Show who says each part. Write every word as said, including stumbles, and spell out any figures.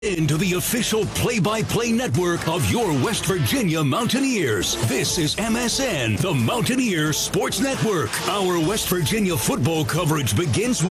Speaker 1: Into the official play-by-play network of your West Virginia Mountaineers. This is M S N, the Mountaineers Sports Network. Our West Virginia football coverage begins